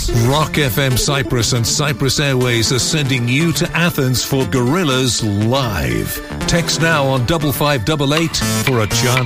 Rock FM Cyprus and Cyprus Airways are sending you to Athens for Gorillaz Live. Text now on 5588 for a chance